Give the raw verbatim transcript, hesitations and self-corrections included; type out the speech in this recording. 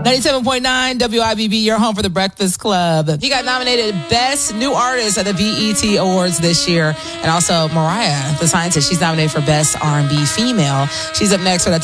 ninety-seven point nine W I B B, your home for the Breakfast Club. He got nominated Best New Artist at the B E T Awards this year. And also Mariah, the scientist, she's nominated for Best R and B Female. She's up next for that